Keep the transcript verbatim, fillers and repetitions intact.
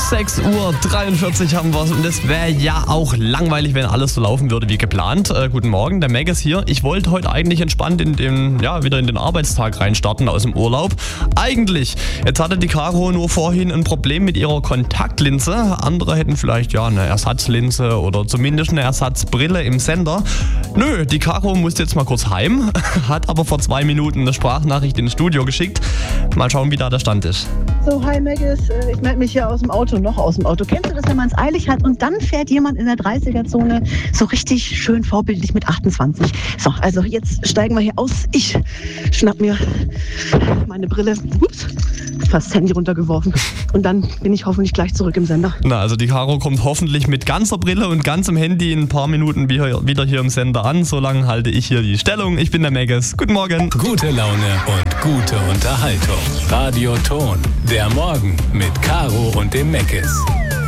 sechs Uhr dreiundvierzig haben wir es und es wäre ja auch langweilig, wenn alles so laufen würde wie geplant. Äh, guten Morgen, der Meg ist hier. Ich wollte heute eigentlich entspannt in den, ja, wieder in den Arbeitstag reinstarten aus dem Urlaub. Eigentlich, jetzt hatte die Caro nur vorhin ein Problem mit ihrer Kontaktlinse. Andere hätten vielleicht ja eine Ersatzlinse oder zumindest eine Ersatzbrille im Sender. Nö, die Caro musste jetzt mal kurz heim, hat aber vor zwei Minuten eine Sprachnachricht ins Studio geschickt. Mal schauen, wie da der Stand ist. So, hi Meggis, ich melde mich hier aus dem Auto, noch aus dem Auto. Kennst du das, wenn man es eilig hat und dann fährt jemand in der dreißiger-Zone so richtig schön vorbildlich mit achtundzwanzig? So, also jetzt steigen wir hier aus. Ich schnapp mir meine Brille. Ups, fast das Handy runtergeworfen. Und dann bin ich hoffentlich gleich zurück im Sender. Na, also die Caro kommt hoffentlich mit ganzer Brille und ganzem Handy in ein paar Minuten wieder hier im Sender an. Solange halte ich hier die Stellung. Ich bin der Meggis. Guten Morgen. Gute Laune und gute Unterhaltung. Radio Ton. Der Morgen mit Caro und dem Meggis.